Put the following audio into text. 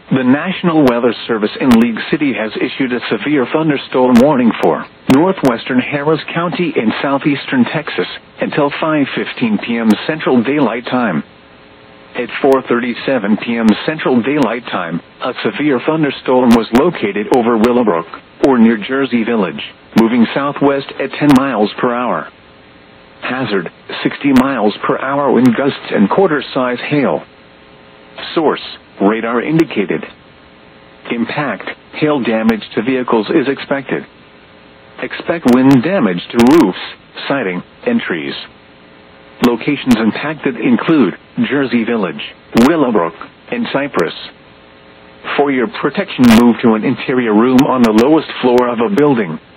The National Weather Service in League City has issued a severe thunderstorm warning for northwestern Harris County in southeastern Texas until 5:15 p.m. Central Daylight Time. At 4:37 p.m. Central Daylight Time, a severe thunderstorm was located over Willowbrook, or near Jersey Village, moving southwest at 10 miles per hour. Hazard, 60 miles per hour wind gusts and quarter-size hail. Source, radar indicated. Impact, hail damage to vehicles is expected. Expect wind damage to roofs, siding, and trees. Locations impacted include Jersey Village, Willowbrook, and Cypress. For your protection, move to an interior room on the lowest floor of a building.